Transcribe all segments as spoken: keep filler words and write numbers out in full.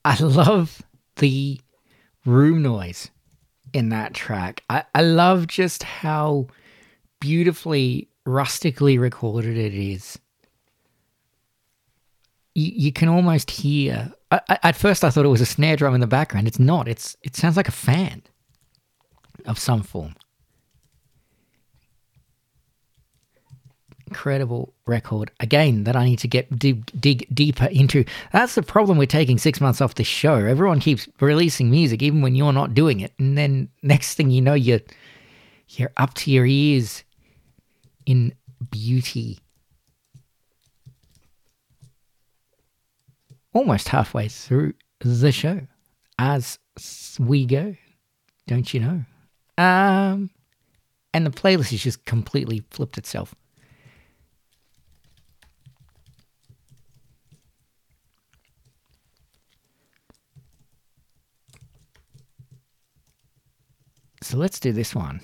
I love the room noise in that track. I, I love just how beautifully rustically recorded it is. You, you can almost hear. I, I, at first, I thought it was a snare drum in the background. It's not. It's it sounds like a fan of some form. Incredible record again that I need to get dig, dig deeper into. That's the problem with taking six months off the show. Everyone keeps releasing music even when you're not doing it, and then next thing you know, you're you're up to your ears in beauty. Almost halfway through the show as we go, don't you know? Um, and the playlist has just completely flipped itself. So let's do this one.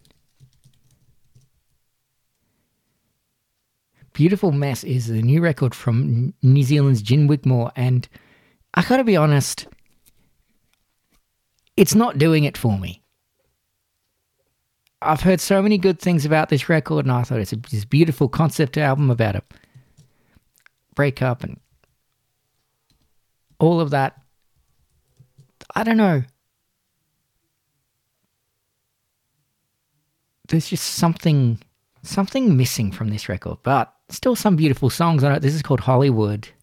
Beautiful Mess is the new record from New Zealand's Gin Wigmore, and I gotta be honest, it's not doing it for me. I've heard so many good things about this record, and I thought it's a, this beautiful concept album about a breakup and all of that. I don't know. There's just something something missing from this record, but still some beautiful songs on it. This is called Hollywood.